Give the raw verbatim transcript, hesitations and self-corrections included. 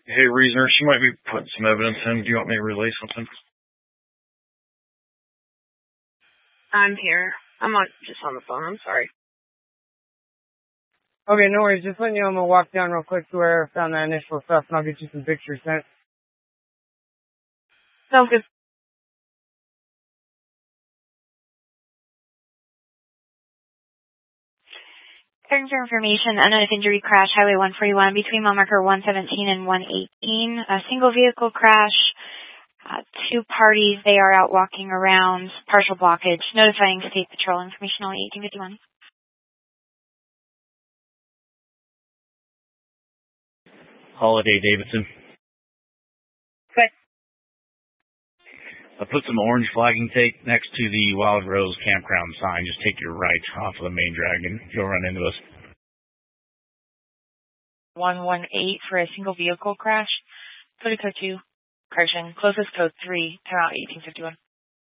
Hey, Reasoner, she might be putting some evidence in. Do you want me to relay something? I'm here. I'm on just on the phone. I'm sorry. Okay, no worries. Just letting you know I'm going to walk down real quick to where I found that initial stuff, and I'll get you some pictures sent. Sounds good. According to information, unknown injury crash, Highway one forty-one between mile marker one seventeen and one eighteen. A single vehicle crash. Uh, two parties, they are out walking around. Partial blockage. Notifying State Patrol. Information only eighteen fifty-one. Holiday Davidson. Okay. I put some orange flagging tape next to the Wild Rose campground sign. Just take your right off of the main drag and you'll run into us. one one eight for a single vehicle crash. Code code two. Correction. Closest code three. Turn out eighteen fifty-one.